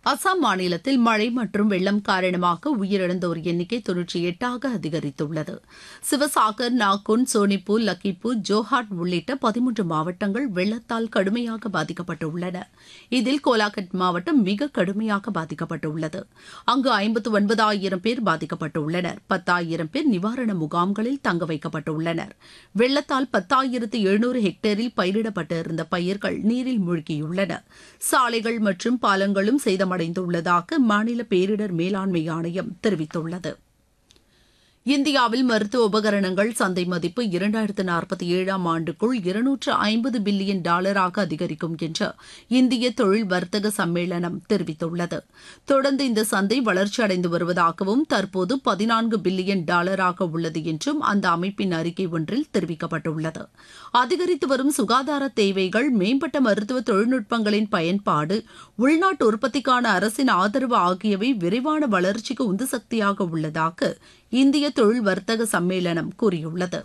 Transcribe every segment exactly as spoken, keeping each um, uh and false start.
அசாம் மாநிலத்தில் மழை மற்றும் வெள்ளம் காரணமாக உயிரிழந்தோர் எண்ணிக்கை தொன்னூற்றி எட்டாக அதிகரித்துள்ளது. சிவசாகர், நாகுன், சோனிப்பூர், லக்கிப்பூர், ஜோஹாட் உள்ளிட்ட பதிமூன்று மாவட்டங்கள் வெள்ளத்தால் கடுமையாக பாதிக்கப்பட்டுள்ளன. இதில் கோலாகட் மாவட்டம் மிக கடுமையாக பாதிக்கப்பட்டுள்ளது. அங்கு ஐம்பத்து ஒன்பதாயிரம் பேர் பாதிக்கப்பட்டுள்ளனர். பத்தாயிரம் பேர் நிவாரண முகாம்களில் தங்க வைக்கப்பட்டுள்ளனர். வெள்ளத்தால் பத்தாயிரத்து எழுநூறு ஹெக்டேரில் பயிரிடப்பட்டிருந்த பயிர்கள் நீரில் மூழ்கியுள்ளன. சாலைகள் மற்றும் பாலங்களும் சேதம் அடைந்துள்ளதாக மாநில பேரிடர் மேலாண்மை ஆணையம் தெரிவித்துள்ளது. இந்தியாவில் மருத்துவ உபகரணங்கள் சந்தை மதிப்பு இரண்டாயிரத்து நாற்பத்தி ஏழாம் ஆண்டுக்குள் இருநூற்று ஐம்பது பில்லியன் டாலராக அதிகரிக்கும் என்று இந்திய தொழில் வர்த்தக சம்மேளனம் தெரிவித்துள்ளது. தொடர்ந்து இந்த சந்தை வளர்ச்சியடைந்து வருவதாகவும் தற்போது பதினான்கு பில்லியன் டாலராக உள்ளது என்றும் அந்த அமைப்பின் அறிக்கை ஒன்றில் தெரிவிக்கப்பட்டுள்ளது. அதிகரித்து வரும் சுகாதார தேவைகள், மேம்பட்ட மருத்துவ தொழில்நுட்பங்களின் பயன்பாடு, உள்நாட்டு உற்பத்திக்கான அரசின் ஆதரவு ஆகியவை விரைவான வளர்ச்சிக்கு உந்து சக்தியாக உள்ளதாக இந்திய தொழில் வர்த்தக சம்மேளனம் கூறியுள்ளது.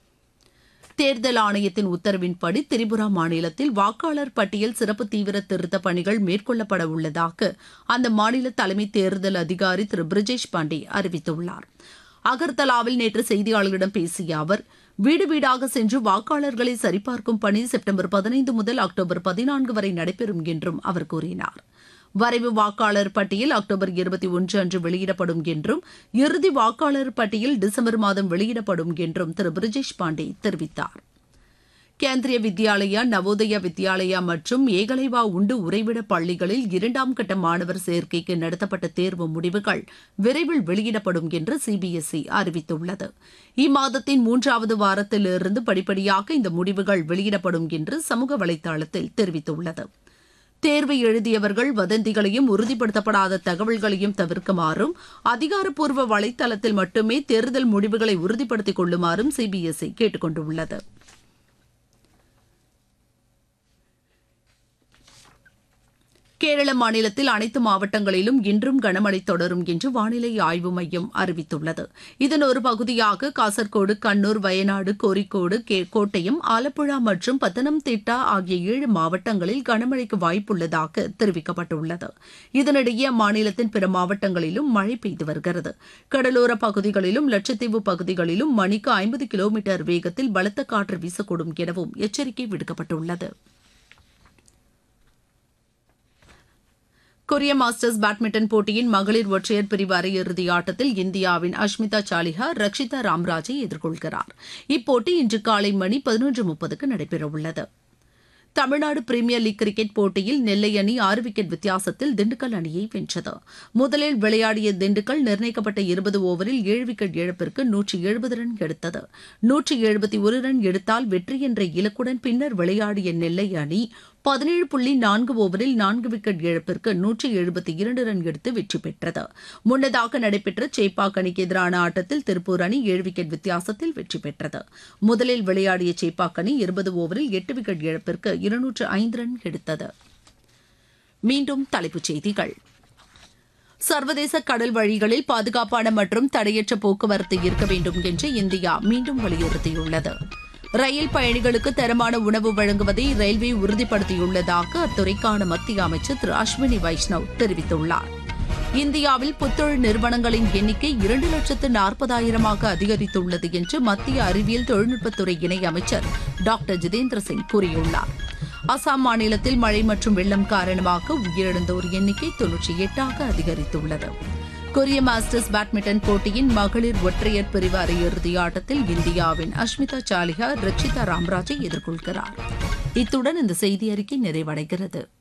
தேர்தல் ஆணையத்தின் உத்தரவின்படி திரிபுரா மாநிலத்தில் வாக்காளர் பட்டியல் சிறப்பு தீவிர திருத்தப் பணிகள் மேற்கொள்ளப்பட உள்ளதாக அந்த மாநில தலைமை தேர்தல் அதிகாரி திரு பிரிஜேஷ் பாண்டே அறிவித்துள்ளார். அகர்தலாவில் நேற்று செய்தியாளர்களிடம் பேசிய அவர், வீடு வீடாக சென்று வாக்காளர்களை சரிபார்க்கும் பணி செப்டம்பர் பதினைந்து முதல் அக்டோபர் பதினான்கு வரை நடைபெறும் என்றும் அவர் கூறினார். வரைவு வாக்காளர் பட்டியல் அக்டோபர் இருபத்தி ஒன்று அன்று வெளியிடப்படும் என்றும் இறுதி வாக்காளர் பட்டியல் டிசம்பர் மாதம் வெளியிடப்படும் என்றும் திரு பிரிஜேஷ் பாண்டே தெரிவித்தார். கேந்திரிய வித்யாலயா, நவோதயா வித்யாலயா மற்றும் ஏகலைவா உண்டு உறைவிட பள்ளிகளில் இரண்டாம் கட்ட மாணவர் சேர்க்கைக்கு நடத்தப்பட்ட தேர்வு முடிவுகள் விரைவில் வெளியிடப்படும் என்று சிபிஎஸ்இ அறிவித்துள்ளது. இம்மாதத்தின் மூன்றாவது வாரத்திலிருந்து படிப்படியாக இந்த முடிவுகள் வெளியிடப்படும் என்று சமூக வலைதளத்தில் தெரிவித்துள்ளது. தேர்வு எழுதியவர்கள் வதந்திகளையும் உறுதிப்படுத்தப்படாத தகவல்களையும் தவிர்க்குமாறும் அதிகாரப்பூர்வ வலைதளத்தில் மட்டுமே தேர்தல் முடிவுகளை உறுதிப்படுத்திக் கொள்ளுமாறும் சிபிஎஸ்இ கேட்டுக் கொண்டுள்ளது. கேரள மாநிலத்தில் அனைத்து மாவட்டங்களிலும் இன்றும் கனமழை தொடரும் என்று வானிலை ஆய்வு மையம் அறிவித்துள்ளது. இதன் ஒரு பகுதியாக காசர்கோடு, கண்ணூர், வயநாடு, கோரிக்கோடு, கோட்டயம், ஆலப்புழா மற்றும் பத்தனம்திட்டா ஆகிய ஏழு மாவட்டங்களில் கனமழைக்கு வாய்ப்புள்ளதாக தெரிவிக்கப்பட்டுள்ளது. இதனிடையே அம்மாநிலத்தின் பிற மாவட்டங்களிலும் மழை பெய்து வருகிறது. கடலோர பகுதிகளிலும் லட்சத்தீவு பகுதிகளிலும் மணிக்கு ஐம்பது கிலோமீட்டர் வேகத்தில் பலத்த காற்று வீசக்கூடும் எனவும் எச்சரிக்கை விடுக்கப்பட்டுள்ளது. கொரிய மாஸ்டர்ஸ் பேட்மிண்டன் போட்டியின் மகளிர் ஒற்றையர் பிரிவு அரையிறுதி ஆட்டத்தில் இந்தியாவின் அஷ்மிதா சாலிஹா ரக்ஷிதா ராம்ராஜை எதிர்கொள்கிறார். இப்போட்டி இன்று காலை மணி பதினொன்று முப்பதுக்கு நடைபெறவுள்ளது. தமிழ்நாடு பிரீமியர் லீக் கிரிக்கெட் போட்டியில் நெல்லை அணி ஆறு விக்கெட் வித்தியாசத்தில் திண்டுக்கல் அணியை வென்றது. முதலில் விளையாடிய திண்டுக்கல் நிர்ணயிக்கப்பட்ட இருபது ஓவரில் ஏழு விக்கெட் இழப்பிற்கு நூற்றி எழுபது ரன் எடுத்தது. நூற்றி எழுபத்தி ஒரு ரன் எடுத்தால் வெற்றி என்ற இலக்குடன் பின்னர் விளையாடிய நெல்லை அணி பதினேழு புள்ளி நான்கு ஓவரில் நான்கு விக்கெட் இழப்பிற்கு நூற்றி எழுபத்தி இரண்டு ரன் எடுத்து வெற்றி பெற்றது. முன்னதாக நடைபெற்ற சேப்பாக் அணிக்கு எதிரான ஆட்டத்தில் திருப்பூர் அணி ஏழு விக்கெட் வித்தியாசத்தில் வெற்றி பெற்றது. முதலில் விளையாடிய சேப்பாக் அணி இருபது ஓவரில் எட்டு விக்கெட் இழப்பிற்கு இருநூற்று ஐந்து ரன் எடுத்தது. மீண்டும் தலைப்புச் செய்திகள். சர்வதேச கடல் வழிகளில் பாதுகாப்பான மற்றும் தடையற்ற போக்குவரத்து இருக்க வேண்டும் என்று இந்தியா மீண்டும் வலியுறுத்தியுள்ளது. ரயில் பயணிகளுக்கு தரமான உணவு வழங்குவதை ரயில்வே உறுதிப்படுத்தியுள்ளதாக அத்துறைக்கான மத்திய அமைச்சர் திரு அஸ்வினி வைஷ்ணவ் தெரிவித்துள்ளார். இந்தியாவில் புத்தொழில் நிறுவனங்களின் எண்ணிக்கை இரண்டு லட்சத்து நாற்பதாயிரமாக அதிகரித்துள்ளது என்று மத்திய அறிவியல் தொழில்நுட்பத்துறை இணை அமைச்சர் டாக்டர் ஜிதேந்திர சிங் கூறியுள்ளார். அசாம் மாநிலத்தில் மழை மற்றும் வெள்ளம் காரணமாக உயிரிழந்தோர் எண்ணிக்கை தொன்னூற்றி எட்டாக அதிகரித்துள்ளது. கொரிய மாஸ்டர்ஸ் பேட்மிண்டன் போட்டியின் மகளிர் ஒற்றையர் பிரிவு அரையிறுதி ஆட்டத்தில் இந்தியாவின் அஷ்மிதா சாலிஹா ரக்ஷிதா ராம்ராஜை எதிர்கொள்கிறார். இத்துடன் இந்த செய்தி அறிக்கை நிறைவடைகிறது.